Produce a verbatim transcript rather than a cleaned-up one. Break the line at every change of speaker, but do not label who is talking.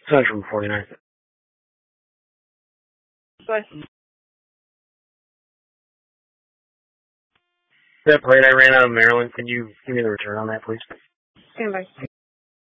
Central forty-nine.
Bye.
That plate I ran out of Maryland, can you give me the return on that, please?
Stand by.